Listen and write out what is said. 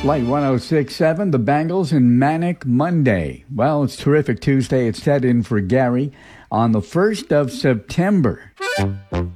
Flight 1067, the Bangles and Manic Monday. Well, it's Terrific Tuesday. It's set in for Gary on the 1st of September.